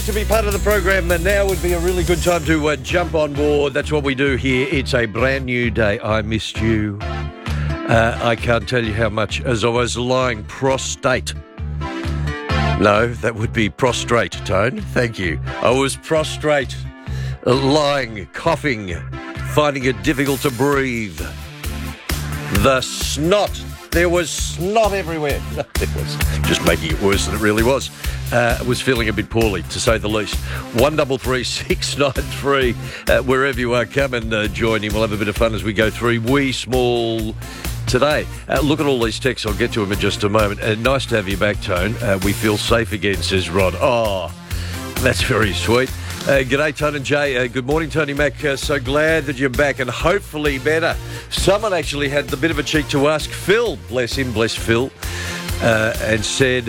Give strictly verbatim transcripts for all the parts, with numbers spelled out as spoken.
To be part of the program, and now would be a really good time to uh, jump on board. That's what we do here. It's a brand new day. I missed you. Uh, I can't tell you how much as I was lying prostrate. No, that would be prostrate, Tone. Thank you. I was prostrate, uh, lying, coughing, finding it difficult to breathe. The snot. There was snot everywhere. No, it was just making it worse than it really was. Uh, was feeling a bit poorly, to say the least. One double three six nine three. Uh, wherever you are, come and uh, join in. We'll have a bit of fun as we go through wee small today. Uh, look at all these texts. I'll get to them in just a moment. Uh, nice to have you back, Tone. Uh, we feel safe again, says Rod. Oh, that's very sweet. Uh, g'day, Tone and Jay. Uh, good morning, Tony Mac. Uh, so glad that you're back and hopefully better. Someone actually had the bit of a cheek to ask Phil, bless him, bless Phil, uh, and said,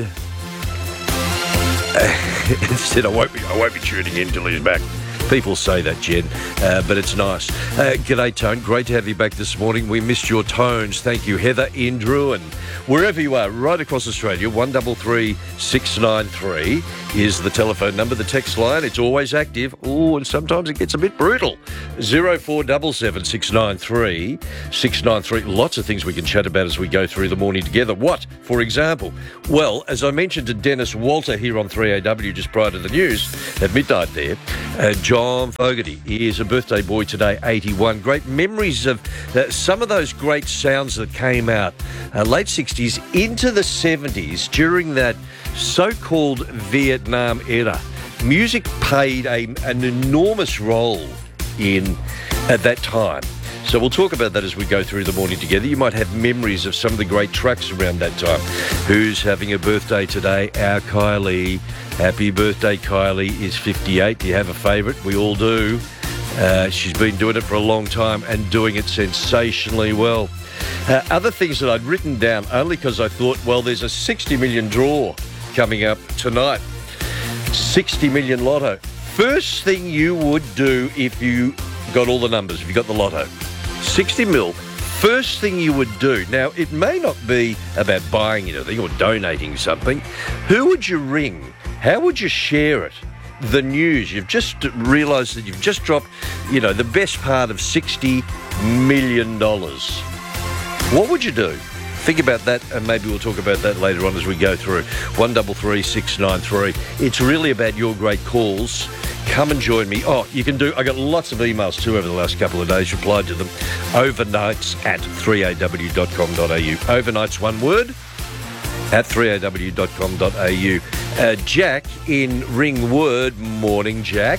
uh, and said, I won't be, I won't be tuning in till he's back. People say that, Jen, uh, but it's nice. Uh, g'day, Tone. Great to have you back this morning. We missed your tones. Thank you, Heather, Indrew, and wherever you are, right across Australia. One double three six nine three is the telephone number. The text line, it's always active. Oh, and sometimes it gets a bit brutal. Zero four double seven six nine three six nine three. Lots of things we can chat about as we go through the morning together. What, for example? Well, as I mentioned to Dennis Walter here on three A W just prior to the news at midnight there, uh, John Fogarty is a birthday boy today, eighty-one. Great memories of uh, some of those great sounds that came out uh, late sixties into the seventies during that so-called Vietnam era. Music played a, an enormous role in at that time. So we'll talk about that as we go through the morning together. You might have memories of some of the great tracks around that time. Who's having a birthday today? Our Kylie. Happy birthday, Kylie is fifty-eight. Do you have a favourite? We all do. Uh, she's been doing it for a long time and doing it sensationally well. Uh, other things that I'd written down only because I thought, well, there's a sixty million draw coming up tonight. sixty million lotto. First thing you would do if you got all the numbers, if you got the lotto. sixty mil. First thing you would do. Now, it may not be about buying anything or donating something. Who would you ring? How would you share it? The news. You've just realised that you've just dropped, you know, the best part of sixty million dollars. What would you do? Think about that, and maybe we'll talk about that later on as we go through. One double three six nine three. It's really about your great calls. Come and join me. Oh, you can do. I got lots of emails too over the last couple of days. Replied to them. Overnights at three a w dot com dot a u. Overnights, one word, at three a w dot com dot a u. Uh, Jack in Ringwood. Morning, Jack.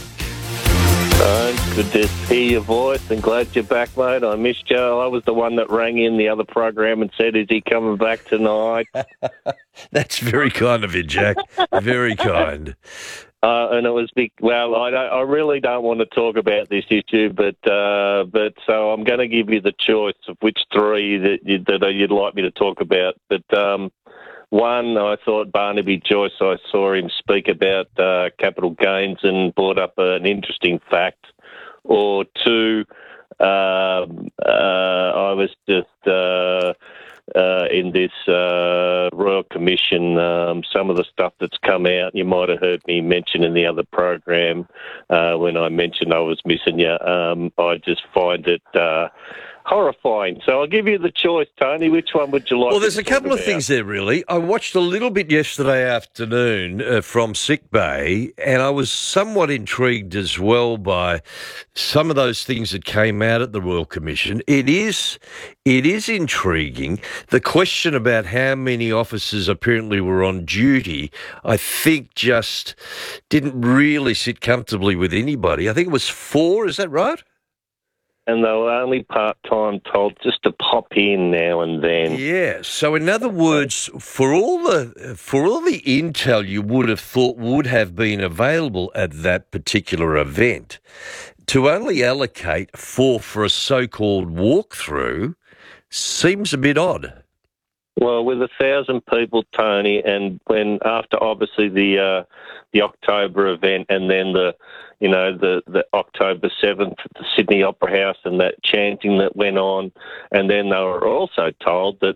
Oh, good to hear your voice and glad you're back, mate. I missed you. I was the one that rang in the other program and said, is he coming back tonight? That's very kind of you, Jack. Very kind. Uh, and it was big. Well, I don't, I really don't want to talk about this issue, but uh, but so I'm going to give you the choice of which three that you, that you'd like me to talk about. But um, one, I thought Barnaby Joyce. I saw him speak about uh, capital gains and brought up an interesting fact. Or two, um, uh, I was just. Uh, Uh, in this uh, Royal Commission, um, some of the stuff that's come out, you might have heard me mention in the other program uh, when I mentioned I was missing you. Um, I just find it uh, horrifying. So I'll give you the choice, Tony. Which one would you like? Well, there's to a couple talk of about? things there, really. I watched a little bit yesterday afternoon uh, from Sick Bay, and I was somewhat intrigued as well by some of those things that came out at the Royal Commission. It is, it is intriguing. The question about how many officers apparently were on duty, I think just didn't really sit comfortably with anybody. I think it was four, is that right? And they were only part-time told just to pop in now and then. Yeah. So in other words, for all the for all the intel you would have thought would have been available at that particular event, to only allocate four for a so-called walkthrough seems a bit odd. Well, with a thousand people, Tony, and when after obviously the uh, the October event, and then the you know the, the October seventh at the Sydney Opera House, and that chanting that went on, and then they were also told that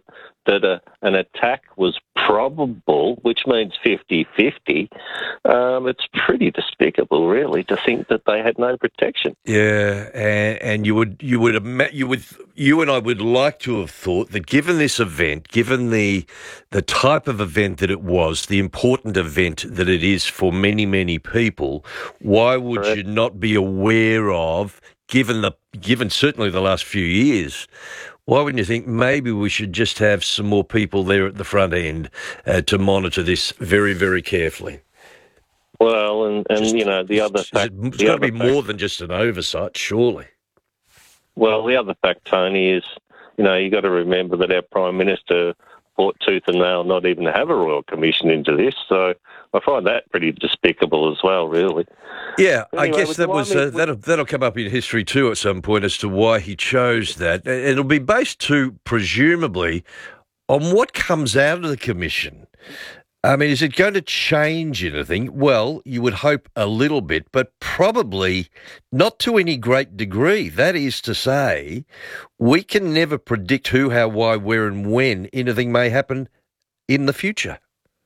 that a, an attack was probable, which means fifty-fifty, um, it's pretty despicable, really, to think that they had no protection. Yeah, and, and you would you would ima- you would you and I would like to have thought that given this event, given the the type of event that it was, the important event that it is for many many people, why would Correct. you not be aware of, given the given certainly the last few years? Why wouldn't you think maybe we should just have some more people there at the front end uh, to monitor this very, very carefully? Well, and, and Just- you know, the other It's fact... got the to other be fact- more than just an oversight, surely. Well, the other fact, Tony, is, you know, you got to remember that our Prime Minister fought tooth and nail not even to have a Royal Commission into this, so I find that pretty despicable as well, really. Yeah, I Anyway, guess would that you was like me- uh, that'll that'll come up in history too at some point as to why he chose that. And it'll be based too, presumably, on what comes out of the commission. I mean, is it going to change anything? Well, you would hope a little bit, but probably not to any great degree. That is to say, we can never predict who, how, why, where, and when anything may happen in the future.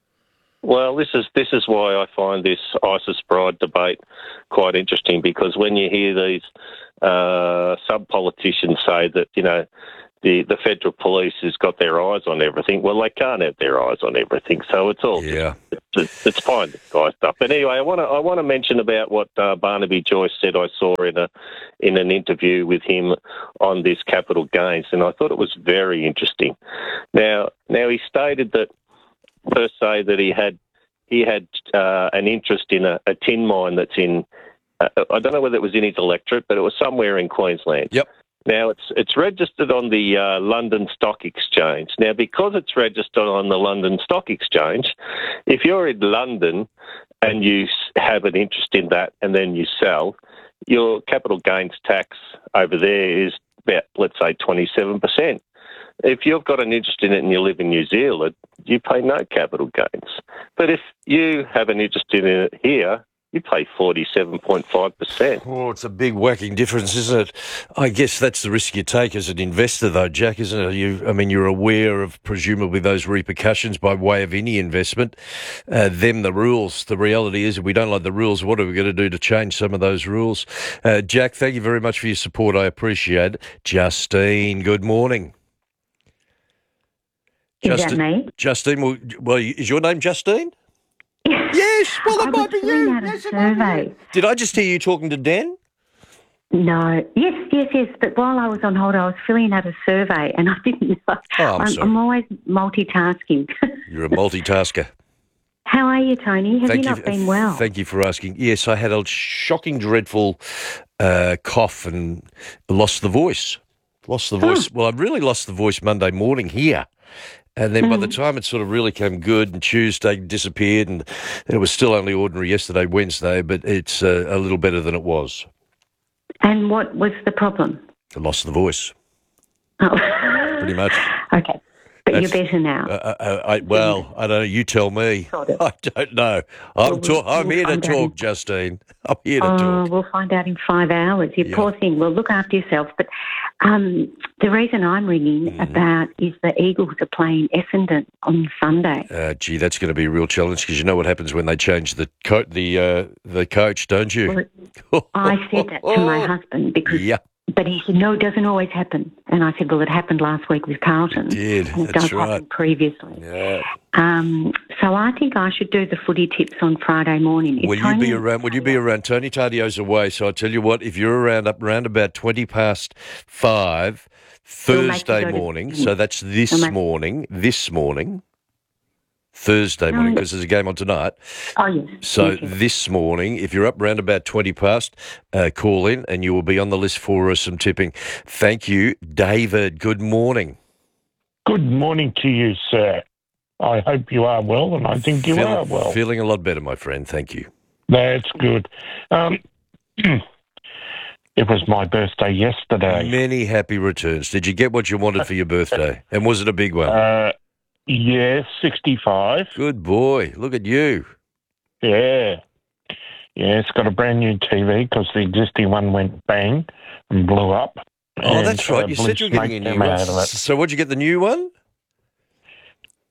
Well, this is this is why I find this ISIS bride debate quite interesting, because when you hear these uh, sub-politicians say that, you know, the, the federal police has got their eyes on everything, well, they can't have their eyes on everything, so it's all Yeah. it's, it's fine, this guy stuff. But anyway, I want to I want to mention about what uh, Barnaby Joyce said. I saw in a in an interview with him on this capital gains, and I thought it was very interesting. Now, now he stated that. First, say that he had he had uh, an interest in a, a tin mine that's in. Uh, I don't know whether it was in his electorate, but it was somewhere in Queensland. Yep. Now it's it's registered on the uh, London Stock Exchange. Now, because it's registered on the London Stock Exchange, if you're in London and you have an interest in that and then you sell, your capital gains tax over there is about, let's say, twenty-seven percent. If you've got an interest in it and you live in New Zealand, you pay no capital gains. But if you have an interest in it here, you pay forty-seven point five percent. Oh, it's a big whacking difference, isn't it? I guess that's the risk you take as an investor, though, Jack, isn't it? You, I mean, you're aware of presumably those repercussions by way of any investment. Uh, them the rules. The reality is, if we don't like the rules, what are we going to do to change some of those rules? Uh, Jack, thank you very much for your support. I appreciate it. Justine, good morning. Is that me? Justine, well, well, is your name Justine? Yes, well, it I might was be filling you. out a Yes, it might be survey. you. Did I just hear you talking to Dan? No. Yes, yes, yes. But while I was on hold, I was filling out a survey, and I didn't know. Oh, I'm I'm, sorry. I'm always multitasking. You're a multitasker. How are you, Tony? Have Thank you you. not been well? Thank you for asking. Yes, I had a shocking, dreadful uh, cough and lost the voice. Lost the voice. Well, I really lost the voice Monday morning here. And then by the time it sort of really came good, and Tuesday disappeared, and it was still only ordinary yesterday, Wednesday, but it's uh, a little better than it was. And what was the problem? I lost the voice, Oh. pretty much. Okay. But That's- you're better now. Uh, uh, I, well, I don't know. You tell me. Sort of. I don't know. I'm, Well, ta- I'm we'll here to find out. talk, Justine. I'm here to Oh, talk. we'll find out in five hours. You Yeah. poor thing. Well, look after yourself. But um, the reason I'm ringing Mm-hmm. about is the Eagles are playing Essendon on Sunday. Uh, gee, that's going to be a real challenge because you know what happens when they change the co- the uh, the coach, don't you? Well, I said that to my husband because, Yeah, but he said no, it doesn't always happen. And I said, well, it happened last week with Carlton. it did. And it That's does right. happen previously. Yeah. Um, so I think I should do the footy tips on Friday morning. Is Will you Tony- be around? Will you be around? Tony Tardio's away, so I tell you what. If you're around up around about twenty past five We'll make you Thursday go to- morning, so that's We'll this make- morning. This morning, Thursday morning, No, because there's a game on tonight. Oh, yes. So Yes, yes. this morning, if you're up round about twenty past, uh, call in and you will be on the list for uh, some tipping. Thank you, David. Good morning. Good morning to you, sir. I hope you are well, and I think you Feel- are well. Feeling a lot better, my friend. Thank you. That's good. Um, it was my birthday yesterday. Many happy returns. Did you get what you wanted for your birthday? And was it a big one? Uh, yeah, sixty-five. Good boy. Look at you. Yeah. Yeah, it's got a brand new T V because the existing one went bang and blew up. Oh, And, that's right. uh, You blue said you were getting a smoke new came one. out of it. So what'd you get, the new one?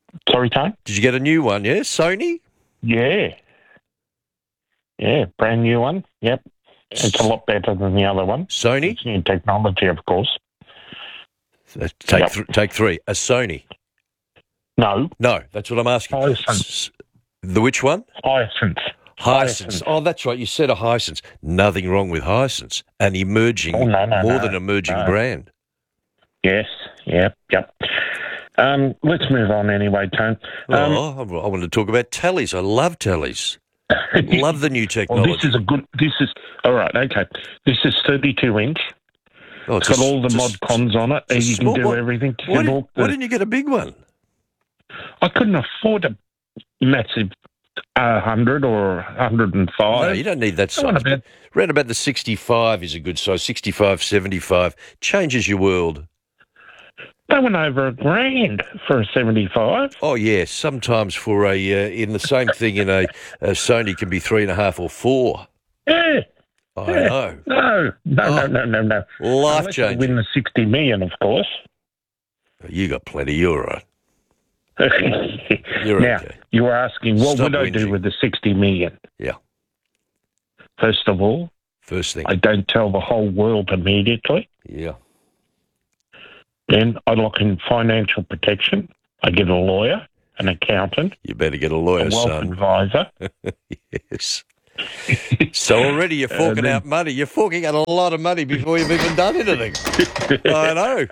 Sorry, Tone? Did you get a new one, yeah? Sony? Yeah. Yeah, brand new one. Yep. It's a lot better than the other one. Sony? It's new technology, of course. Uh, Take, Yep. th- take three. A Sony? No, No, that's what I'm asking. Hisense. S- The which one? Hisense. Hisense. Oh, that's right. You said a Hisense. Nothing wrong with Hisense. An emerging, Oh, no, no, more no, than emerging no. brand. Yes, yep, yep. Um, let's move on anyway, Tone. Um, oh, I I want to talk about tallies. I love tallies. Love the new well, technology. this is a good, this is, all right, okay. This is thirty-two inch. oh, It's got a- all the it's a- mod cons on it, it's a and you can small do one. everything. You Why, can did, walk why the- didn't you get a big one? I couldn't afford a massive uh, one hundred or one hundred five. No, you don't need that I want size. a bit- Round about the sixty-five is a good size. sixty-five, seventy-five changes your world. They went over a grand for a seventy-five. Oh, yeah. Sometimes for a, uh, in the same thing in a, a Sony can be three and a half or four. Yeah. I yeah. know. No, no, Oh. no, no, no, no. Life Unless I changing. win the sixty million, of course. You got plenty. You're all right. You're now, okay. you were asking, what Stop would I do whinging. with the sixty million? Yeah. First of all, First thing. I don't tell the whole world immediately. Yeah. Then I lock in financial protection. I get a lawyer, an accountant, You better get a a lawyer, wealth son. advisor. Yes. So already you're forking then- out money. You're forking out a lot of money before you've even done anything. I know.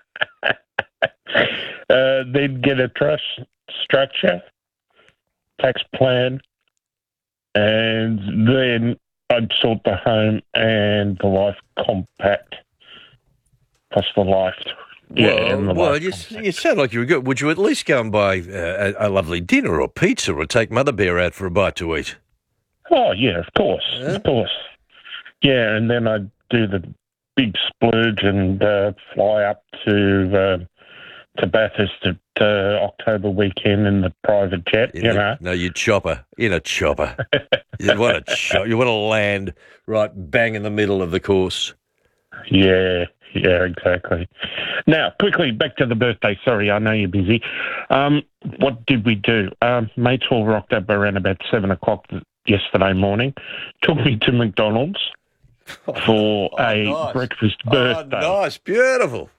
Uh, then get a trust structure, tax plan, and then I'd sort the home and the life compact, plus the life. Yeah, and the well, well life you, compact. you sound like you were good. Would you at least go and buy uh, a, a lovely dinner or pizza or take Mother Bear out for a bite to eat? Oh, yeah, of course, Yeah. of course. Yeah, and then I'd do the big splurge and uh, fly up to uh, to Bathurst at uh, October weekend in the private jet, In you the- know. No, you chopper. In a chopper. you want to cho- You want to land right bang in the middle of the course. Yeah, yeah, exactly. Now, quickly, back to the birthday. Sorry, I know you're busy. Um, what did we do? Um, mates all rocked up around about seven o'clock yesterday morning. Took me to McDonald's for Oh, a nice. breakfast birthday. Oh, nice. Beautiful.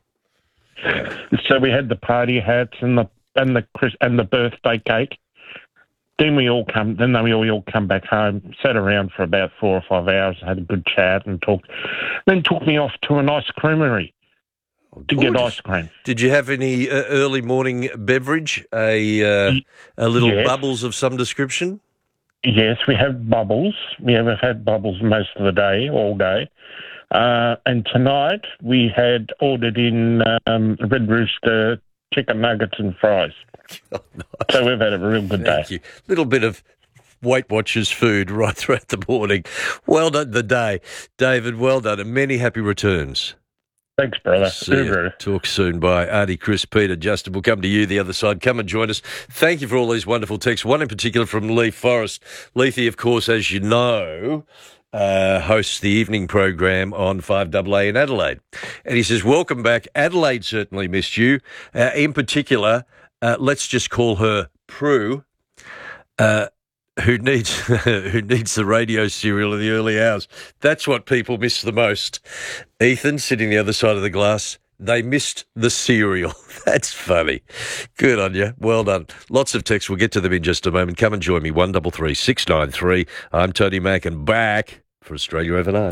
So we had the party hats and the and the Chris and the birthday cake. Then we all come. Then we all, we all come back home. Sat around for about four or five hours. Had a good chat and talked. Then took me off to an ice creamery to get Gorgeous. ice cream. Did you have any uh, early morning beverage? A uh, Y- a little yes. bubbles of some description? Yes, we have bubbles. We have had bubbles most of the day, all day. Uh, and tonight we had ordered in um, Red Rooster chicken nuggets and fries. Oh, nice. So we've had a real good day. Thank you. Little bit of Weight Watchers food right throughout the morning. Well done the day. David, well done, and many happy returns. Thanks, brother. See you. Hooroo. Talk soon. Bye. Auntie Chris, Peter, Justin, we'll come to you the other side. Come and join us. Thank you for all these wonderful texts. One in particular from Leith Forrest. Leithy, of course, as you know, uh, hosts the evening program on five A A in Adelaide. And he says, welcome back. Adelaide certainly missed you. Uh, in particular, uh, let's just call her Prue. Uh, who needs who needs the radio serial in the early hours. That's what people miss the most. Ethan, sitting the other side of the glass, they missed the cereal. That's funny. Good on you. Well done. Lots of texts. We'll get to them in just a moment. Come and join me, one three three, six nine three. I'm Tony Mack and back for Australia Overnight.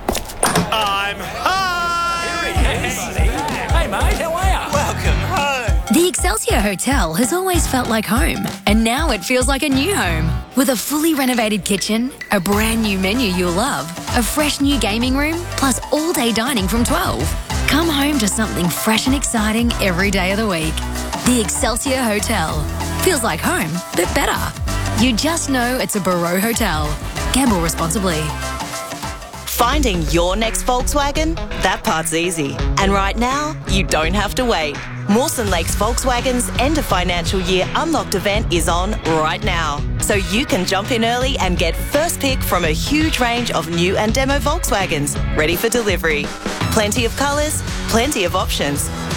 I'm home! Hey, mate, how are you? Welcome home. The Excelsior Hotel has always felt like home, and now it feels like a new home. With a fully renovated kitchen, a brand new menu you'll love, a fresh new gaming room, plus all-day dining from twelve. Come home to something fresh and exciting every day of the week. The Excelsior Hotel. Feels like home, but better. You just know it's a Barreau Hotel. Gamble responsibly. Finding your next Volkswagen? That part's easy. And right now, you don't have to wait. Mawson Lakes Volkswagen's end of financial year unlocked event is on right now. So you can jump in early and get first pick from a huge range of new and demo Volkswagens ready for delivery. Plenty of colours, plenty of options.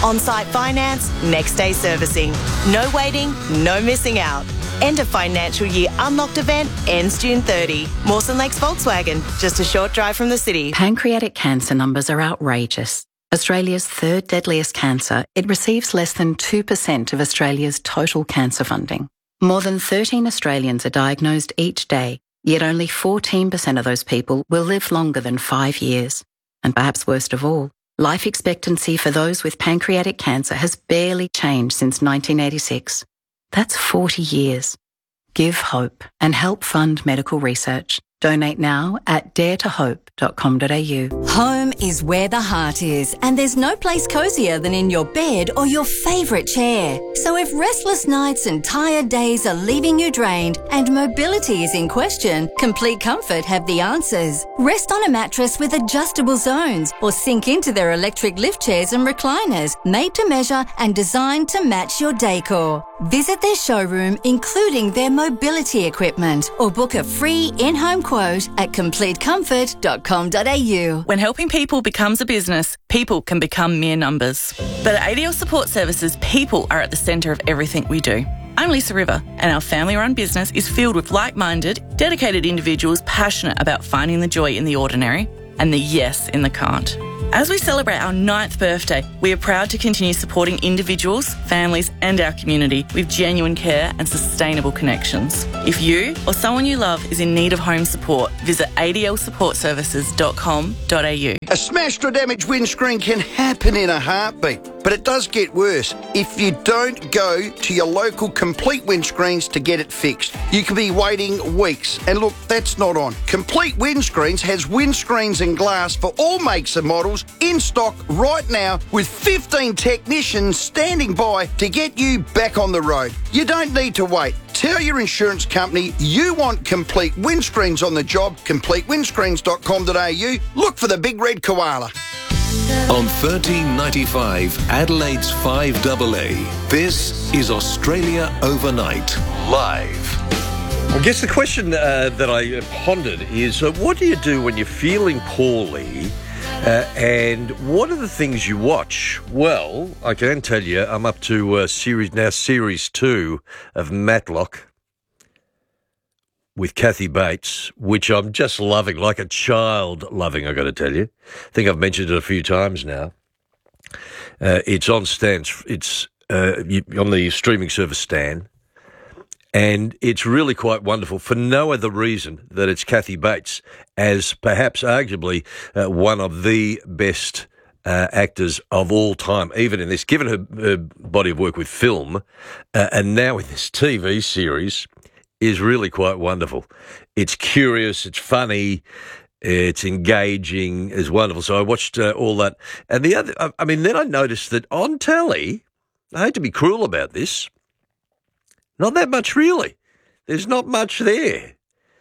On-site finance, next day servicing. No waiting, no missing out. End of financial year unlocked event ends June thirtieth. Mawson Lakes Volkswagen, just a short drive from the city. Pancreatic cancer numbers are outrageous. Australia's third deadliest cancer, it receives less than two percent of Australia's total cancer funding. More than thirteen Australians are diagnosed each day, yet only fourteen percent of those people will live longer than five years. And perhaps worst of all, life expectancy for those with pancreatic cancer has barely changed since nineteen eighty-six. That's forty years. Give hope and help fund medical research. Donate now at dare to hope dot com dot a u. Home is where the heart is, and there's no place cosier than in your bed or your favourite chair. So if restless nights and tired days are leaving you drained and mobility is in question, Complete Comfort have the answers. Rest on a mattress with adjustable zones or sink into their electric lift chairs and recliners, made to measure and designed to match your decor. Visit their showroom, including their mobility equipment, or book a free in-home quote at complete comfort dot com dot a u. When helping people becomes a business, people can become mere numbers. But at A D L Support Services, people are at the centre of everything we do. I'm Lisa River, and our family-run business is filled with like-minded, dedicated individuals passionate about finding the joy in the ordinary and the yes in the can't. As we celebrate our ninth birthday, we are proud to continue supporting individuals, families and our community with genuine care and sustainable connections. If you or someone you love is in need of home support, visit a d l support services dot com dot a u. A smashed or damaged windscreen can happen in a heartbeat, but it does get worse if you don't go to your local Complete Windscreens to get it fixed. You could be waiting weeks, and look, that's not on. Complete Windscreens has windscreens and glass for all makes and models in stock right now, with fifteen technicians standing by to get you back on the road. You don't need to wait. Tell your insurance company you want Complete Windscreens on the job. complete windscreens dot com dot a u. Look for the big red koala. On thirteen ninety-five, Adelaide's five A A, this is Australia Overnight, live. I guess the question uh, that I pondered is, uh, what do you do when you're feeling poorly? Uh, and what are the things you watch? Well, I can tell you, I'm up to uh, series now, series two of Matlock with Kathy Bates, which I'm just loving, like a child loving, I got to tell you. I think I've mentioned it a few times now. Uh, it's on Stan, it's uh, on the streaming service Stan. And it's really quite wonderful for no other reason that it's Kathy Bates as perhaps arguably uh, one of the best uh, actors of all time, even in this, given her, her body of work with film uh, and now in this T V series, is really quite wonderful. It's curious, it's funny, it's engaging, it's wonderful. So I watched uh, all that. And the other, I mean, then I noticed that on telly, I hate to be cruel about this, not that much, really. There's not much there,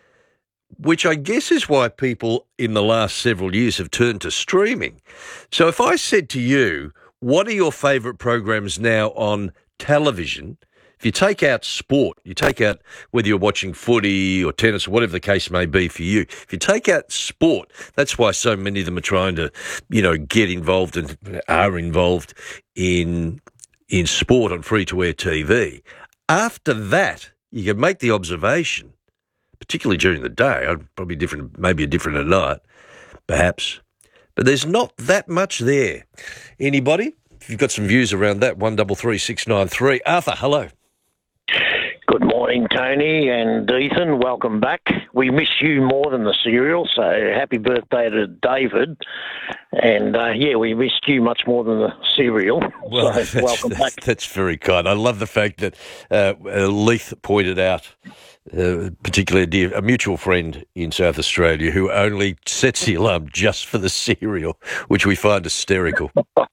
which I guess is why people in the last several years have turned to streaming. So if I said to you, what are your favourite programs now on television? If you take out sport, you take out whether you're watching footy or tennis or whatever the case may be for you, if you take out sport, that's why so many of them are trying to, you know, get involved and are involved in in sport on free-to-air T V. After that, you can make the observation, particularly during the day, I'd probably different, maybe a different at night, perhaps, but there's not that much there. Anybody? If you've got some views around that, one double three six nine three. Arthur, hello. Good morning, Tony and Ethan. Welcome back. We miss you more than the cereal, so happy birthday to David. And, uh, yeah, we missed you much more than the cereal, Well, so that's, welcome that's, back. that's very kind. I love the fact that uh, uh, Leith pointed out, uh, particularly a, dear, a mutual friend in South Australia who only sets the alarm just for the cereal, which we find hysterical.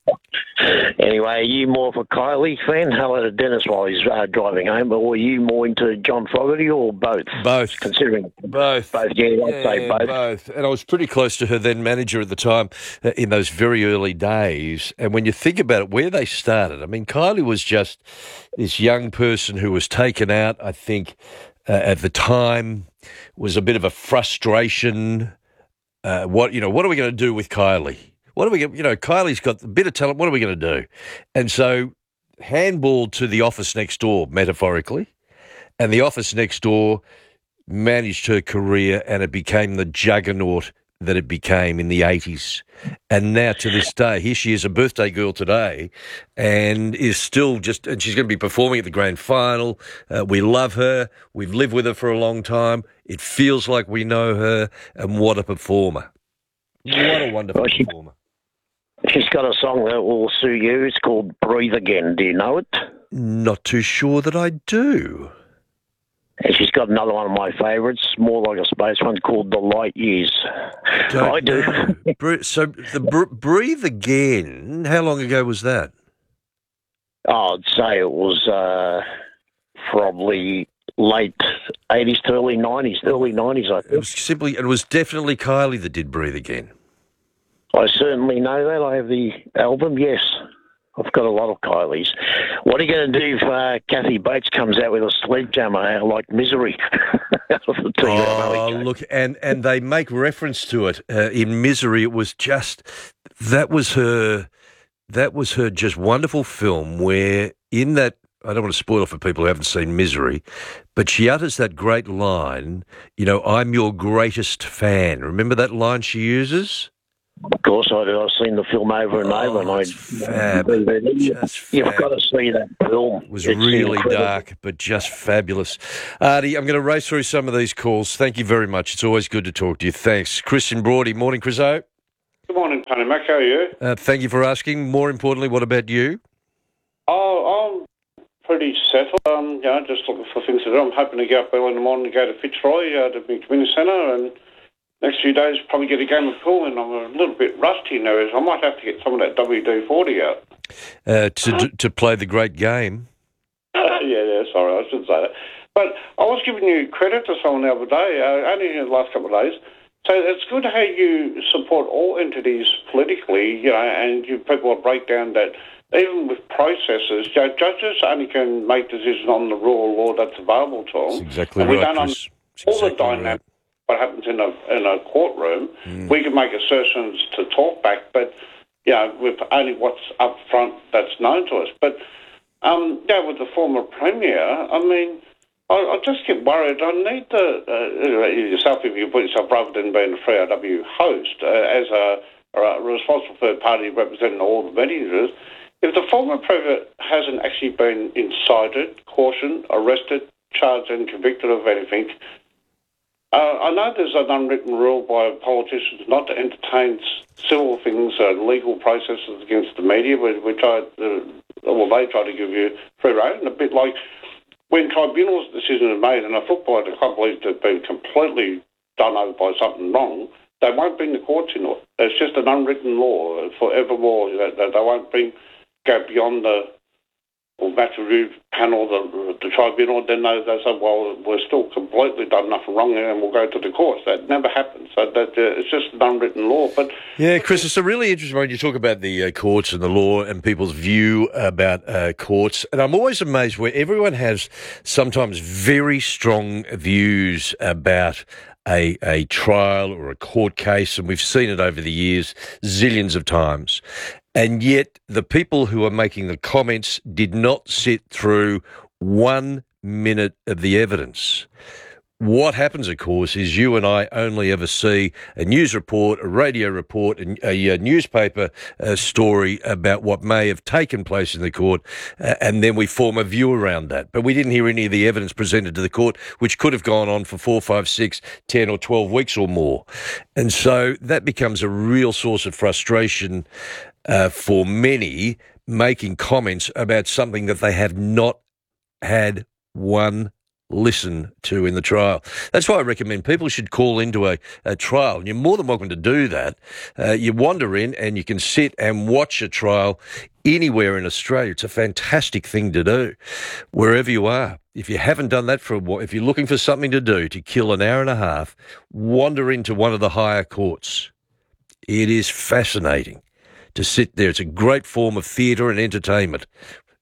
Anyway, are you more of a Kylie fan? Hello to Dennis while he's uh, driving home, or are you more into John Fogerty, or both? Both. Considering both. Both, yeah, I'd yeah, say both. both. And I was pretty close to her then manager at the time uh, in those very early days. And when you think about it, where they started, I mean, Kylie was just this young person who was taken out, I think, uh, at the time, was a bit of a frustration. Uh, what, you know, what are we going to do with Kylie? what are we going to, you know, Kylie's got a bit of talent. What are we going to do? And so handballed to the office next door, metaphorically, and the office next door managed her career and it became the juggernaut that it became in the eighties. And now to this day, here she is, a birthday girl today, and is still just, and she's going to be performing at the grand final. Uh, we love her. We've lived with her for a long time. It feels like we know her, and what a performer. What a wonderful well, she, performer. She's got a song that will suit you. It's called Breathe Again. Do you know it? Not too sure that I do. And she's got another one of my favourites, more like a space one, called The Light Years. Don't I do. know. So the br- Breathe Again, how long ago was that? Oh, I'd say it was uh, probably late eighties to early nineties, early nineties, I think. It was simply, it was definitely Kylie that did Breathe Again. I certainly know that. I have the album, yes. I've got a lot of Kylies. What are you going to do if uh, Kathy Bates comes out with a sledgehammer like Misery? Oh, look, and, and they make reference to it uh, in Misery. It was just, that was her, that was her just wonderful film where in that, I don't want to spoil it for people who haven't seen Misery, but she utters that great line, you know, I'm your greatest fan. Remember that line she uses? Of course I do. I've seen the film over and over. Oh, and it's fab. Just You've fab. got to see that film. It was It's really incredible. dark, but just fabulous. Artie, I'm going to race through some of these calls. Thank you very much. It's always good to talk to you. Thanks. Christian Brody. Morning, Chriso. Good morning, Tony Mac. How are you? Uh, thank you for asking. More importantly, what about you? Oh, I'm pretty settled. Um, you know, just looking for things to do. I'm hoping to get up early in the morning and go to Fitzroy, uh, to the community centre, and next few days probably get a game of pool, and I'm a little bit rusty now. I might have to get some of that W D forty out. Uh, to to play the great game. yeah, yeah, sorry, I shouldn't say that. But I was giving you credit to someone the other day, uh, only in the last couple of days. So it's good how you support all entities politically, you know, and you people break down that even with processes, you know, judges only can make decisions on the rule of law that's available to them. That's exactly and we right, don't Chris. un- all exactly the dynamics. What happens in a in a courtroom, mm. we can make assertions to talk back, but you know, with only what's up front that's known to us. But um, yeah, with the former premier, I mean, I, I just get worried. I need the uh, yourself, if you put yourself rather than being a three R W host, uh, as a, a responsible third party representing all the mediators. If the former premier hasn't actually been incited, cautioned, arrested, charged, and convicted of anything. Uh, I know there's an unwritten rule by politicians not to entertain civil things, uh, legal processes against the media. We, we try, uh, well, they try to give you free rein, a bit like when tribunals' decisions are made, and a footballer at the club believes they've been completely done over by something wrong, they won't bring the courts in. It's just an unwritten law forevermore that, that they won't bring go beyond the or match review panel, the, the tribunal, then they, they say, well, we're still completely done nothing wrong here and we'll go to the courts. That never happens. So that uh, it's just an unwritten law. But yeah, Chris, it's a really interesting when you talk about the uh, courts and the law and people's view about uh, courts. And I'm always amazed where everyone has sometimes very strong views about A, a trial or a court case, and we've seen it over the years zillions of times. And yet the people who are making the comments did not sit through one minute of the evidence. What happens, of course, is you and I only ever see a news report, a radio report, a, a, a newspaper uh, story about what may have taken place in the court, uh, and then we form a view around that. But we didn't hear any of the evidence presented to the court, which could have gone on for four, five, six, ten or twelve weeks or more. And so that becomes a real source of frustration uh, for many, making comments about something that they have not had one listen to in the trial. That's why I recommend people should call into a, a trial. And you're more than welcome to do that. Uh, you wander in and you can sit and watch a trial anywhere in Australia. It's a fantastic thing to do, wherever you are. If you haven't done that for a while, if you're looking for something to do to kill an hour and a half, wander into one of the higher courts. It is fascinating to sit there. It's a great form of theatre and entertainment.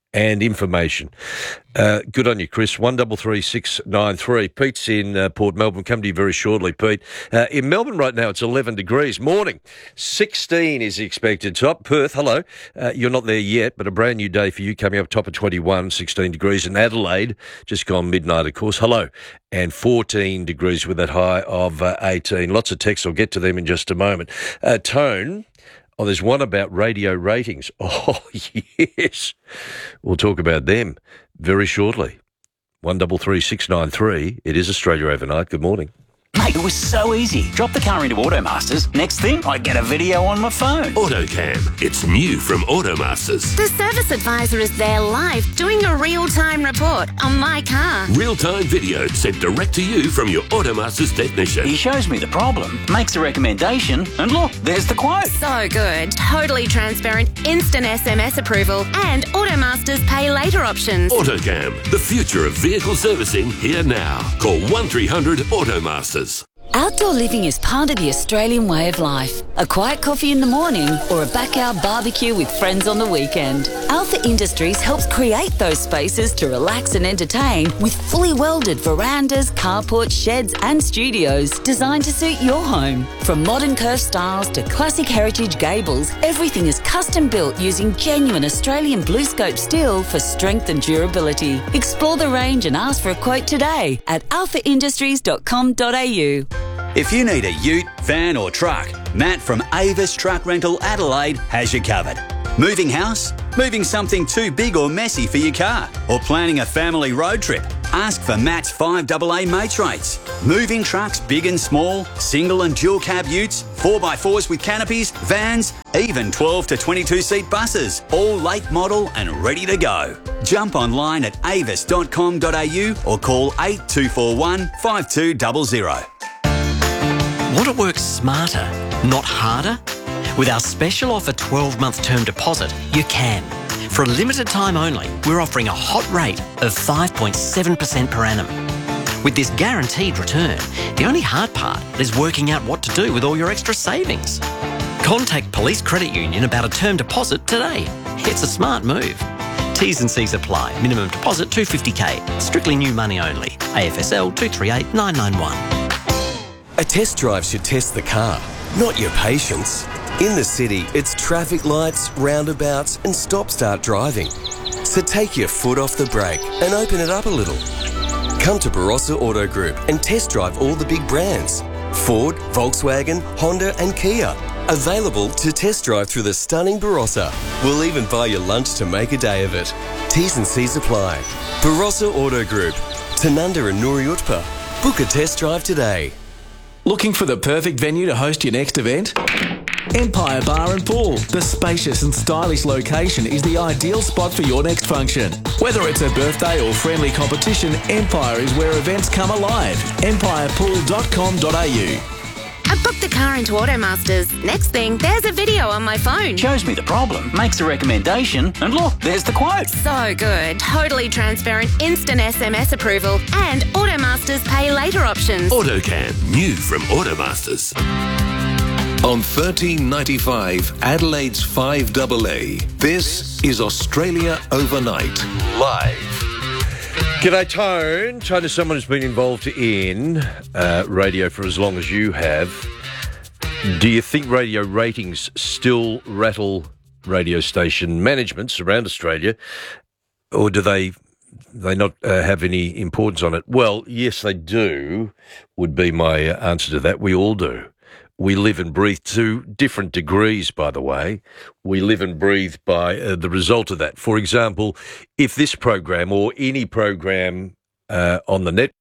and information. Uh, good on you, Chris. one double three six nine three. Pete's in uh, Port Melbourne. Come to you very shortly, Pete. Uh, in Melbourne right now, it's eleven degrees. Morning. sixteen is expected. Top Perth, hello. Uh, you're not there yet, but a brand new day for you coming up top of twenty-one, sixteen degrees. In Adelaide, just gone midnight, of course. Hello. And fourteen degrees with that high of uh, eighteen. Lots of texts. I'll get to them in just a moment. Uh, Tone. Oh, there's one about radio ratings. Oh, yes. We'll talk about them very shortly. one double three six nine three. It is Australia Overnight. Good morning. Mate, it was so easy. Drop the car into Automasters. Next thing, I get a video on my phone. AutoCam. It's new from Automasters. The service advisor is there live doing a real-time report on my car. Real-time video sent direct to you from your Automasters technician. He shows me the problem, makes a recommendation, and look, there's the quote. So good. Totally transparent, instant S M S approval, and Automasters pay later options. AutoCam. The future of vehicle servicing here now. Call one three hundred Automasters. Outdoor living is part of the Australian way of life. A quiet coffee in the morning or a backyard barbecue with friends on the weekend. Alpha Industries helps create those spaces to relax and entertain with fully welded verandas, carports, sheds and studios designed to suit your home. From modern curved styles to classic heritage gables, everything is custom built using genuine Australian blue scope steel for strength and durability. Explore the range and ask for a quote today at alpha industries dot com dot a u. If you need a ute, van or truck, Matt from Avis Truck Rental Adelaide has you covered. Moving house? Moving something too big or messy for your car? Or planning a family road trip? Ask for Matt's five double A mates rates. Moving trucks big and small, single and dual cab utes, four by fours with canopies, vans, even twelve to twenty-two seat buses, all late model and ready to go. Jump online at avis dot com dot a u or call eight two four one five two zero zero. Want to work smarter, not harder? With our special offer twelve month term deposit, you can. For a limited time only, we're offering a hot rate of five point seven percent per annum. With this guaranteed return, the only hard part is working out what to do with all your extra savings. Contact Police Credit Union about a term deposit today. It's a smart move. T's and C's apply. Minimum deposit two hundred fifty thousand. Strictly new money only. A F S L two three eight nine nine one. A test drive should test the car, not your patience. In the city, it's traffic lights, roundabouts and stop-start driving. So take your foot off the brake and open it up a little. Come to Barossa Auto Group and test drive all the big brands. Ford, Volkswagen, Honda and Kia. Available to test drive through the stunning Barossa. We'll even buy you lunch to make a day of it. T's and C's apply. Barossa Auto Group. Tanunda and Nuri Utpa. Book a test drive today. Looking for the perfect venue to host your next event? Empire Bar and Pool. The spacious and stylish location is the ideal spot for your next function. Whether it's a birthday or friendly competition, Empire is where events come alive. empire pool dot com dot a u. I booked the car into Automasters. Next thing, there's a video on my phone. Shows me the problem, makes a recommendation, and look, there's the quote. So good. Totally transparent, instant S M S approval, and Automasters pay later options. AutoCam. New from Automasters. On thirteen ninety-five, Adelaide's five double A, this is Australia Overnight, live. G'day, Tone. Tone is someone who's been involved in uh, radio for as long as you have. Do you think radio ratings still rattle radio station managements around Australia, or do they they not uh, have any importance on it? Well, yes, they do, would be my answer to that. We all do. We live and breathe to different degrees, by the way. We live and breathe by uh, the result of that. For example, if this program or any program uh, on the network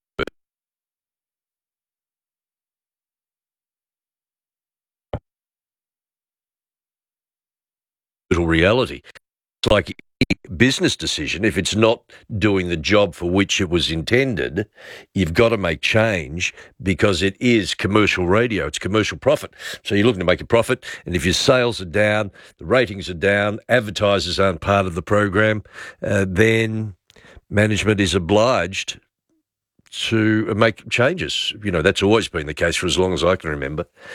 reality, it's like any business decision, if it's not doing the job for which it was intended, you've got to make change because it is commercial radio. It's commercial profit. So you're looking to make a profit, and if your sales are down, the ratings are down, advertisers aren't part of the program, uh, then management is obliged to make changes. You know, that's always been the case for as long as I can remember.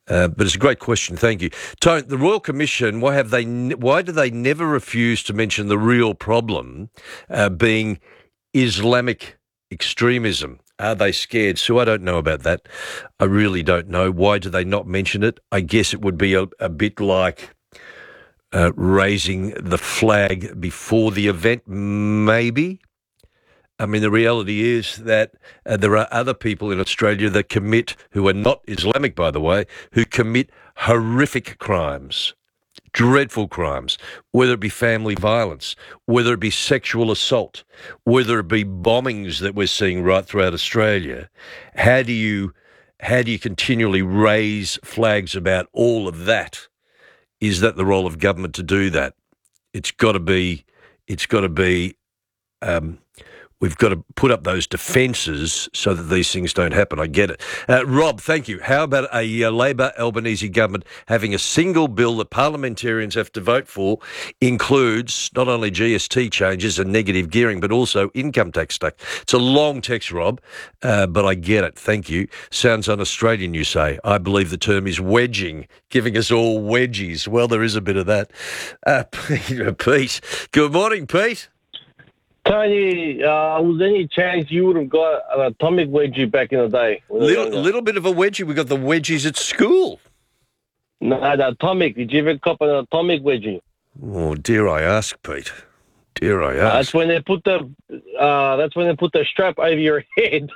Uh, but it's a great question. Thank you, Tone. The Royal Commission. Why have they? Why do they never refuse to mention the real problem, uh, being Islamic extremism? Are they scared? So I don't know about that. I really don't know. Why do they not mention it? I guess it would be a, a bit like uh, raising the flag before the event, maybe. I mean, the reality is that uh, there are other people in Australia that commit, who are not Islamic, by the way, who commit horrific crimes. Dreadful crimes, whether it be family violence, whether it be sexual assault, whether it be bombings that we're seeing right throughout Australia. How do you how do you continually raise flags about all of that? Is that the role of government to do that? It's got to be. It's got to be. Um, We've got to put up those defences so that these things don't happen. I get it. Uh, Rob, thank you. How about a uh, Labor Albanese government having a single bill that parliamentarians have to vote for includes not only G S T changes and negative gearing, but also income tax stuff? It's a long text, Rob, uh, but I get it. Thank you. Sounds un-Australian, you say. I believe the term is wedging, giving us all wedgies. Well, there is a bit of that. Uh, Pete, good morning, Pete. Tony, uh, was there any chance you would have got an atomic wedgie back in the day? Little, little bit of a wedgie. We got the wedgies at school. No, the atomic. Did you ever cop an atomic wedgie? Oh, dare I ask, Pete? Dare I ask? Uh, that's when they put the. Uh, that's when they put the strap over your head.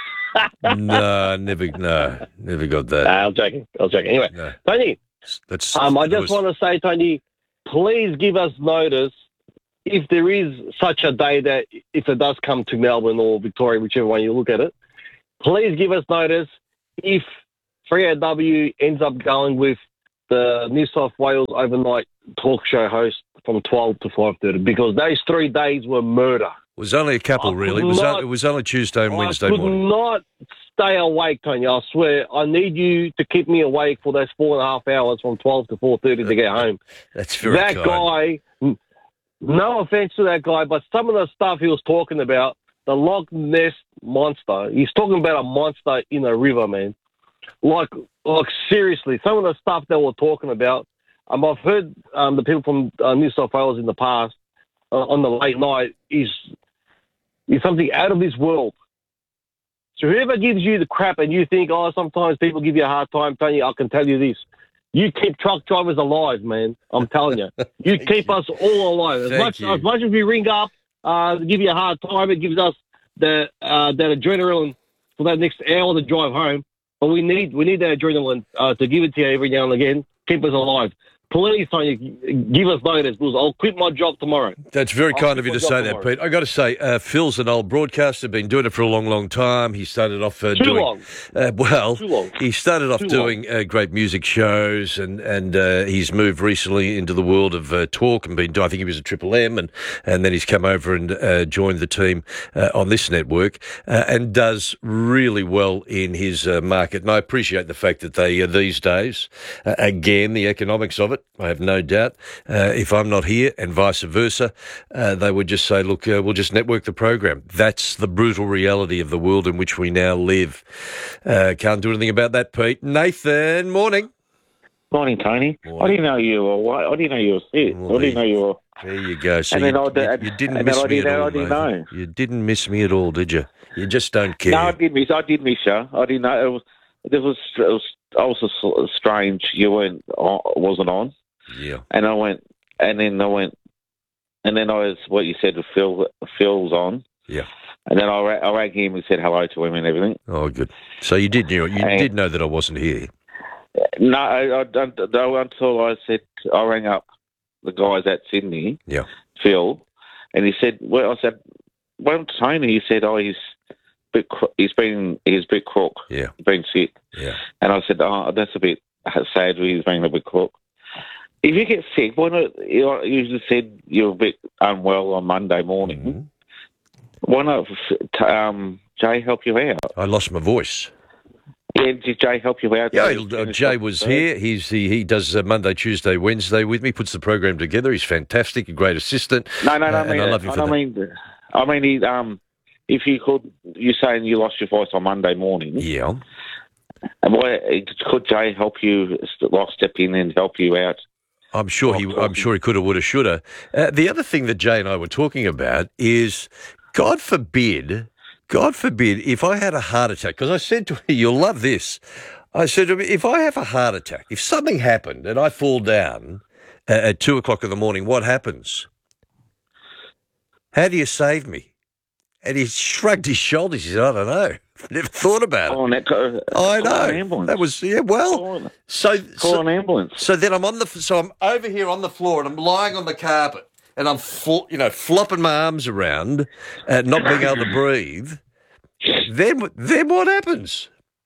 no, never. No, never got that. Nah, I'm joking. I was joking. Anyway, no. Tony. That's. Um, I just was... want to say, Tony, please give us notice. If there is such a day that, if it does come to Melbourne or Victoria, whichever one you look at it, please give us notice if three A W ends up going with the New South Wales overnight talk show host from twelve to five thirty, because those three days were murder. It was only a couple, I really. It was, not, only, it was only Tuesday and Wednesday I could morning. not stay awake, Tony. I swear. I need you to keep me awake for those four and a half hours from twelve to four thirty to get home. That's very That kind. guy... No offense to that guy, but some of the stuff he was talking about, the Loch Ness monster, he's talking about a monster in a river, man. Like, like seriously, some of the stuff they were talking about, um, I've heard um, the people from uh, New South Wales in the past uh, on the late night is is something out of this world. So whoever gives you the crap and you think, oh, sometimes people give you a hard time, Tony, I can tell you this. You keep truck drivers alive, man. I'm telling you. You keep you. us all alive. As Thank much you. as much as we ring up, uh, give you a hard time, it gives us the uh, that adrenaline for that next hour to drive home. But we need we need that adrenaline uh, to give it to you every now and again. Keep us alive. Please, Tony, give us notice, because I'll quit my job tomorrow. That's very I'll kind of you to say that, Pete. I've got to say, uh, Phil's an old broadcaster, been doing it for a long, long time. He started off uh, Too doing... long. Uh, well, Too long. he started off Too doing uh, great music shows, and, and uh, he's moved recently into the world of uh, talk and been, I think he was at Triple M, and, and then he's come over and uh, joined the team uh, on this network uh, and does really well in his uh, market. And I appreciate the fact that they, uh, these days, uh, again, the economics of it, I have no doubt, Uh, if I'm not here and vice versa, uh, they would just say, look, uh, we'll just network the program. That's the brutal reality of the world in which we now live. Uh, can't do anything about that, Pete. Nathan, morning. Morning, Tony. Morning. I didn't know you were white. I didn't know you were sick. Well, I didn't know you were... There you go. So And then you, I did- you, you didn't and miss then I me didn't at know- all, I didn't Nathan. know. You didn't miss me at all, did you? You just don't care. No, I did miss. I did miss you. I didn't know. It was. There was. It was also s- strange. You weren't. On, wasn't on. Yeah. And I went. And then I went. And then I was. What you said. Phil. Phil's on. Yeah. And then I, ra- I rang him and said hello to him and everything. Oh, good. So you did know. You And- did know that I wasn't here. No, I, I don't. No, until I said I rang up the guys at Sydney. Yeah. Phil, and he said, "Well," I said, "Well, Tony," he said, "Oh, he's a bit. cro- He's been. He's a bit crook. Yeah. He's been sick." Yeah. And I said, "Oh, that's a bit sad. He's been a bit crook. If you get sick, why not? You know, you just said you're a bit unwell on Monday morning. Mm-hmm. Why not? f- Um, Jay help you out? I lost my voice. Yeah, did Jay help you out? Yeah, uh, Jay was here. He's he, he does uh, Monday, Tuesday, Wednesday with me. Puts the program together. He's fantastic, a great assistant. No, no, no. uh, I mean, and I love him I for don't that. mean. I mean, he, um, if you could, you're saying you lost your voice on Monday morning. Yeah. And why, could Jay help you, like step in and help you out? I'm sure he. I'm sure he could have, would have, should have. Uh, the other thing that Jay and I were talking about is, God forbid, God forbid, if I had a heart attack. Because I said to him, "You'll love this." I said to him, "If I have a heart attack, if something happened and I fall down uh, at two o'clock in the morning, what happens? How do you save me?" And he shrugged his shoulders. He said, "I don't know. Never thought about it." Oh, that, uh, I call an know. ambulance. That was yeah. Well, Call, so call so, an ambulance. So then I'm on the so I'm over here on the floor and I'm lying on the carpet and I'm flo- you know flopping my arms around, uh, not being able to breathe. Then then what happens?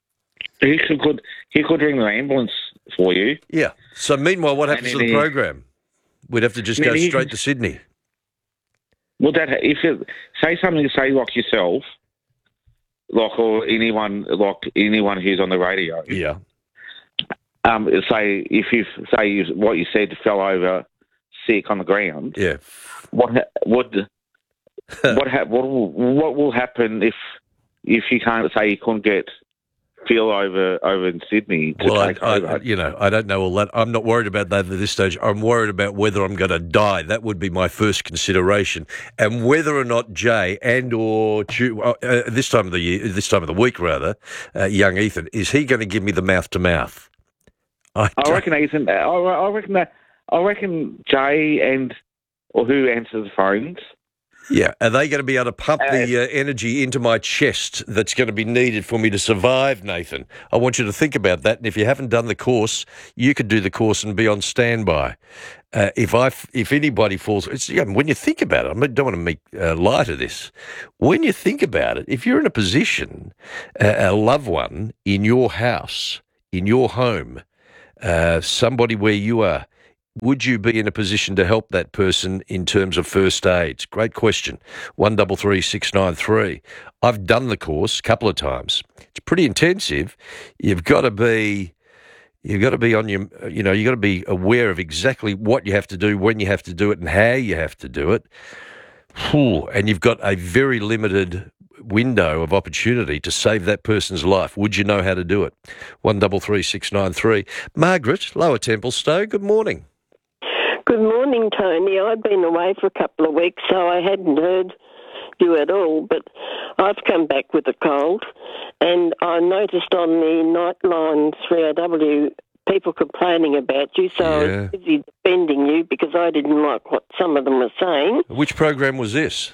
He could, could he could ring the ambulance for you. Yeah. So meanwhile, what happens to the he, program? We'd have to just I mean, go he, straight to Sydney. Well, that if you say something, say like yourself, like or anyone, like anyone who's on the radio. Yeah. Um, say if you say you, what you said fell over sick on the ground. Yeah. What ha- would what ha- what will, what will happen if if you can't say you couldn't get Phil over over in Sydney to well, take I, over? I, you know, I don't know all that. I'm not worried about that at this stage. I'm worried about whether I'm going to die. That would be my first consideration, and whether or not Jay and or uh, this time of the year, this time of the week rather, uh, young Ethan, is he going to give me the mouth to mouth? I reckon Ethan. I, I reckon that. I reckon Jay and or who answers the phones. Yeah, are they going to be able to pump uh, the uh, energy into my chest that's going to be needed for me to survive, Nathan? I want you to think about that. And if you haven't done the course, you could do the course and be on standby. Uh, if I, if anybody falls, it's, yeah, when you think about it, I don't want to make uh, light of this. When you think about it, if you're in a position, uh, a loved one in your house, in your home, uh, somebody where you are, would you be in a position to help that person in terms of first aid? Great question. One double three six nine three. I've done the course a couple of times. It's pretty intensive. You've got to be, you've got to be on your, you know, you've got to be aware of exactly what you have to do, when you have to do it, and how you have to do it. And you've got a very limited window of opportunity to save that person's life. Would you know how to do it? One double three six nine three. Margaret, Lower Templestowe. Good morning. Good morning, Tony. I've been away for a couple of weeks, so I hadn't heard you at all, but I've come back with a cold, and I noticed on the Nightline three A W people complaining about you, so Yeah. I was busy defending you because I didn't like what some of them were saying. Which program was this?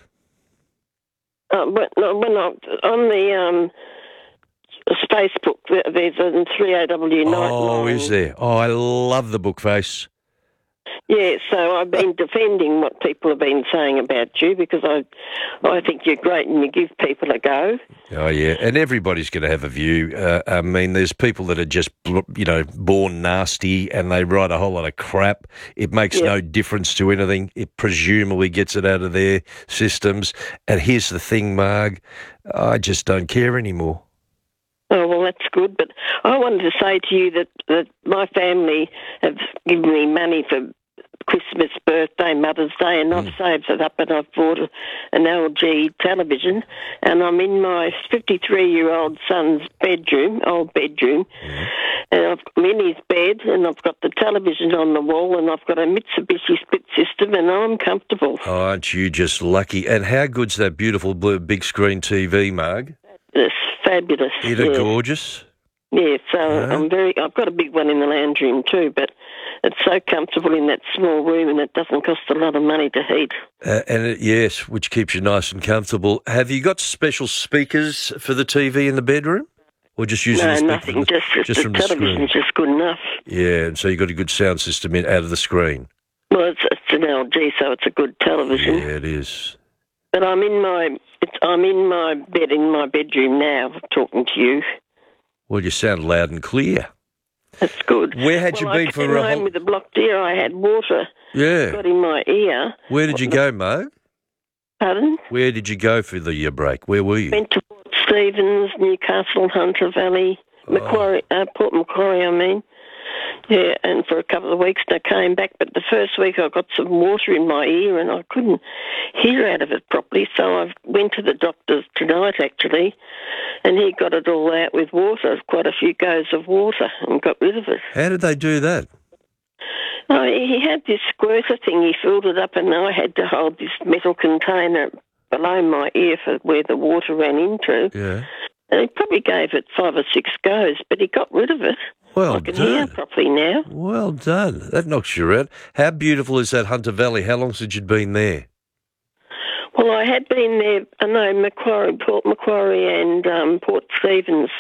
Uh, but no, when I, on the um, Facebook, there's a three A W Nightline. Oh, is there? Oh, I love the book face. Yeah, so I've been defending what people have been saying about you because I I think you're great and you give people a go. Oh, yeah, and everybody's going to have a view. Uh, I mean, there's people that are just, you know, born nasty and they write a whole lot of crap. It makes Yeah. no difference to anything. It presumably gets it out of their systems. And here's the thing, Marg, I just don't care anymore. Oh, well, that's good. But I wanted to say to you that, that my family have given me money for Christmas, birthday, Mother's Day, and I've saved it up and I've bought a, an L G television, and I'm in my fifty-three-year-old son's bedroom, old bedroom, and I've, I'm in his bed, and I've got the television on the wall, and I've got a Mitsubishi split system, and I'm comfortable. Oh, aren't you just lucky? And how good's that beautiful blue big screen T V, Marg? It's fabulous. Isn't it yeah. gorgeous? Yeah, so Yeah. I'm very. I've got a big one in the lounge room too, but it's so comfortable in that small room, and it doesn't cost a lot of money to heat. Uh, and it, yes, which keeps you nice and comfortable. Have you got special speakers for the T V in the bedroom, or just using No, the speaker nothing. from the, Just, just the from the screen? television's just good enough. Yeah, and so you've got a good sound system in, out of the screen. Well, it's, it's an L G, so it's a good television. Yeah, it is. But I'm in my. It's, I'm in my bed in my bedroom now, talking to you. Well, you sound loud and clear. That's good. Where had well, you been I for came a home whole... with a blocked ear. I had water. Yeah. Got in my ear. Where did you go, Mo? Pardon? Where did you go for the uh, break? Where were you? Went to Port Stephens, Newcastle, Hunter Valley, Macquarie, uh, Port Macquarie, I mean. Yeah, and for a couple of weeks, and I came back. But the first week, I got some water in my ear, and I couldn't hear out of it properly. So I went to the doctor tonight, actually, and he got it all out with water, quite a few goes of water, and got rid of it. How did they do that? Oh, he had this squirter thing. He filled it up, and I had to hold this metal container below my ear for where the water ran into. Yeah. And he probably gave it five or six goes, but he got rid of it. Well I can done. hear properly now. Well done. That knocks you out. How beautiful is that Hunter Valley? How long since you'd been there? Well, I had been there, I know, Macquarie, Port Macquarie and um, Port Stephens.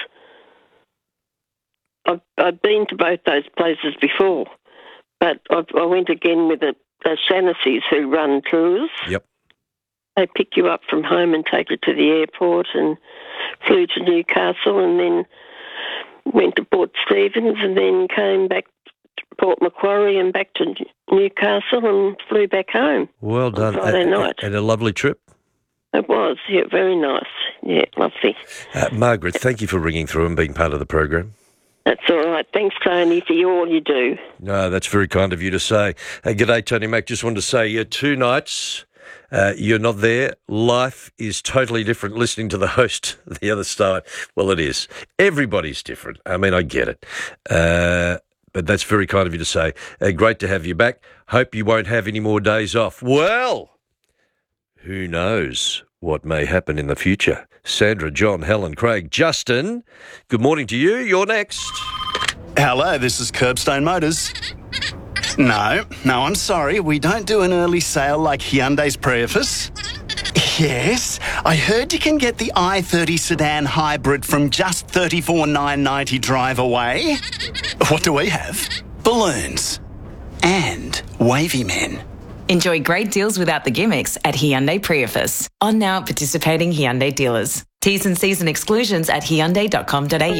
I've, I've been to both those places before, but I've, I went again with the, the Shanacy's who run tours. Yep. They pick you up from home and take you to the airport, and flew to Newcastle, and then went to Port Stephens, and then came back to Port Macquarie and back to Newcastle and flew back home. Well done. Friday and, night. And a lovely trip. It was, yeah, very nice. Yeah, lovely. Uh, Margaret, thank you for ringing through and being part of the program. That's all right. Thanks, Tony, for all you do. No, that's very kind of you to say. Uh, g'day, Tony Mac. Just wanted to say, uh, two nights, uh, you're not there. Life is totally different listening to the host the other side. Well, it is. Everybody's different. I mean, I get it. Uh, but that's very kind of you to say. Uh, great to have you back. Hope you won't have any more days off. Well, who knows what may happen in the future? Sandra, John, Helen, Craig, Justin, good morning to you. You're next. Hello, this is Curbstone Motors. No, no, I'm sorry. We don't do an early sale like Hyundai's Prius. Yes, I heard you can get the i thirty sedan hybrid from just thirty-four thousand nine hundred ninety drive away. What do we have? Balloons. And wavy men. Enjoy great deals without the gimmicks at Hyundai Prius. On now at participating Hyundai dealers. T's and C's and exclusions at hyundai dot com dot a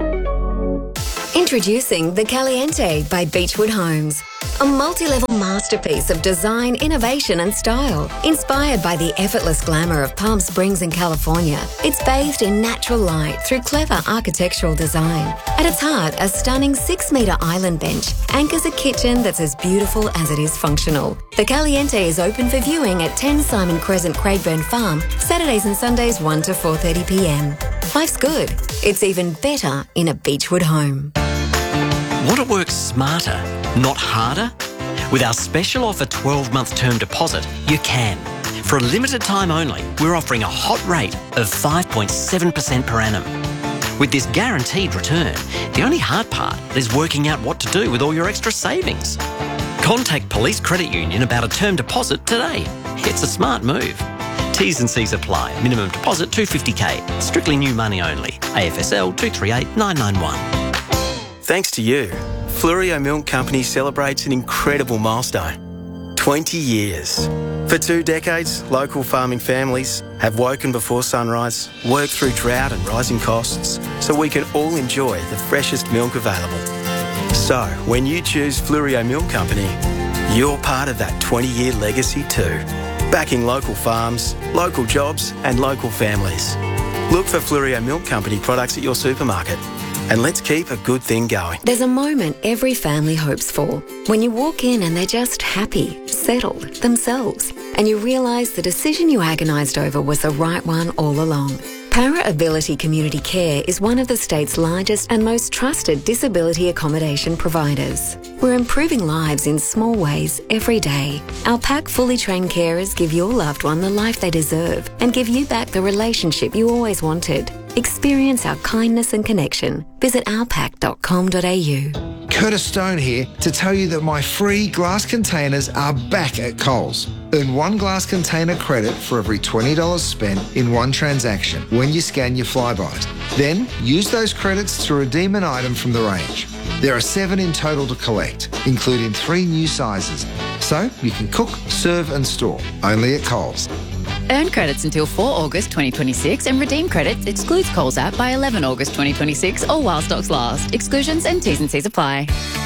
u. Introducing the Caliente by Beechwood Homes. A multi-level masterpiece of design, innovation and style. Inspired by the effortless glamour of Palm Springs in California, it's bathed in natural light through clever architectural design. At its heart, a stunning six-metre island bench anchors a kitchen that's as beautiful as it is functional. The Caliente is open for viewing at ten Simon Crescent, Craigburn Farm, Saturdays and Sundays one to four thirty p m. Life's good. It's even better in a Beechwood home. Want to work smarter, not harder? With our special offer twelve-month term deposit, you can. For a limited time only, we're offering a hot rate of five point seven percent per annum. With this guaranteed return, the only hard part is working out what to do with all your extra savings. Contact Police Credit Union about a term deposit today. It's a smart move. T's and C's apply. Minimum deposit two hundred fifty thousand. Strictly new money only. A F S L two three eight nine nine one. Thanks to you, Fluorio Milk Company celebrates an incredible milestone. twenty years. For two decades, local farming families have woken before sunrise, worked through drought and rising costs, so we can all enjoy the freshest milk available. So, when you choose Fluorio Milk Company, you're part of that twenty-year legacy too. Backing local farms, local jobs and local families. Look for Fluorio Milk Company products at your supermarket. And let's keep a good thing going. There's a moment every family hopes for. When you walk in and they're just happy, settled, themselves. And you realise the decision you agonised over was the right one all along. Para Ability Community Care is one of the state's largest and most trusted disability accommodation providers. We're improving lives in small ways every day. Our pack fully trained carers give your loved one the life they deserve and give you back the relationship you always wanted. Experience our kindness and connection. Visit our pack dot com dot a u. Curtis Stone here to tell you that my free glass containers are back at Coles. Earn one glass container credit for every twenty dollars spent in one transaction when you scan your Flybys. Then use those credits to redeem an item from the range. There are seven in total to collect, including three new sizes. So you can cook, serve and store, only at Coles. Earn credits until the fourth of August twenty twenty-six and redeem credits excludes Coles app by the eleventh of August twenty twenty-six or while stocks last. Exclusions and T's and C's apply.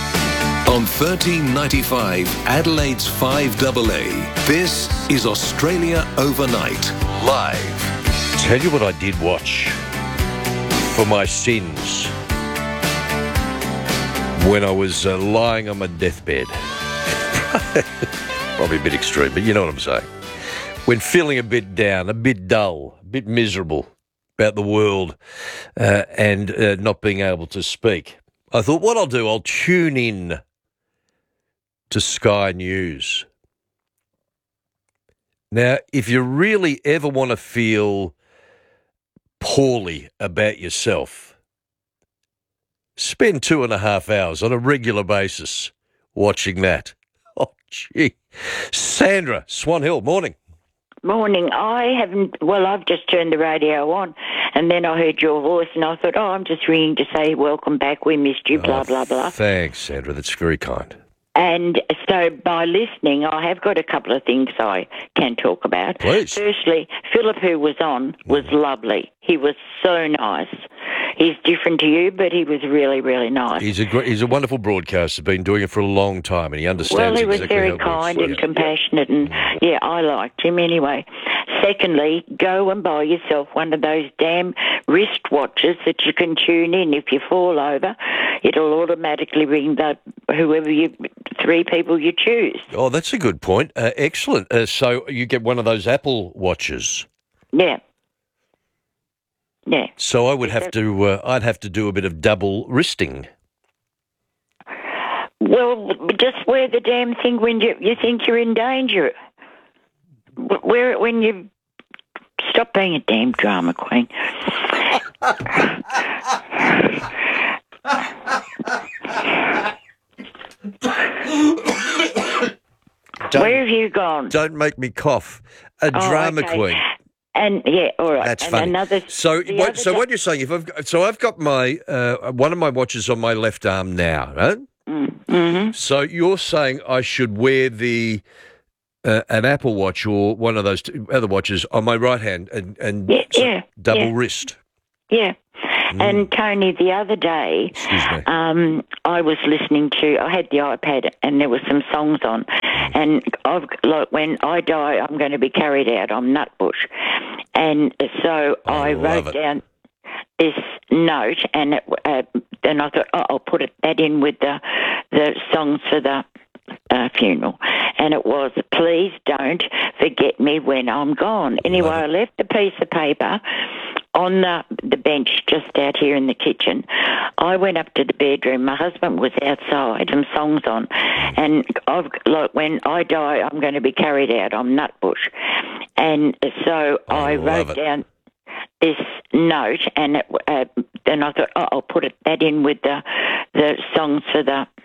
On thirteen ninety-five, Adelaide's five A A, this is Australia Overnight, live. Tell you what I did watch for my sins. when I was uh, lying on my deathbed. Probably a bit extreme, but you know what I'm saying. When feeling a bit down, a bit dull, a bit miserable about the world uh, and uh, not being able to speak, I thought what I'll do, I'll tune in to Sky News. Now, if you really ever want to feel poorly about yourself, spend two and a half hours on a regular basis watching that. Oh, gee. Sandra, Swan Hill, morning. Morning. I haven't, well, I've just turned the radio on and then I heard your voice and I thought, oh, I'm just ringing to say welcome back, we missed you, blah, Oh, blah, blah. Thanks, Sandra. That's very kind. And so by listening, I have got a couple of things I can talk about. Please. Firstly, Philip, who was on, was lovely. He was so nice. He's different to you, but he was really, really nice. He's a great, he's a wonderful broadcaster, been doing it for a long time, and he understands Well, he was exactly very how it kind works. and compassionate, and yeah, I liked him anyway. Secondly, go and buy yourself one of those damn wristwatches that you can tune in. If you fall over, it'll automatically ring the whoever you three people you choose. Oh, that's a good point. Uh, excellent. Uh, so you get one of those Apple watches. Yeah. Yeah. So I would have to, uh, I'd have to do a bit of double wristing. Well, just wear the damn thing when you you think you're in danger. Wear it when you stop being a damn drama queen. Where have you gone? Don't make me cough. A Oh, drama okay. queen. And yeah, all right. That's and funny. Another, So, the what, other so day- what you're saying? If I've got, so I've got my uh, one of my watches on my left arm now, right? Mm-hmm. So you're saying I should wear the uh, an Apple Watch or one of those two other watches on my right hand and and Yeah, so yeah, double yeah. wrist. Yeah. And Tony, the other day, um, I was listening to, I had the iPad and there were some songs on. And I've, like, when I die, I'm going to be carried out. I'm Nutbush. And so I, love wrote it. down this note and it, uh, and I thought, oh, I'll put it, that in with the, the songs for the uh, funeral. And it was, please don't forget me when I'm gone. Anyway, I left a piece of paper on the, the bench just out here in the kitchen. I went up to the bedroom. My husband was outside, some songs on. And I've, like, when I die, I'm going to be carried out. I'm Nutbush. And so I, love wrote it. down this note, and it, uh, then I thought, oh, I'll put it, that in with the the songs for the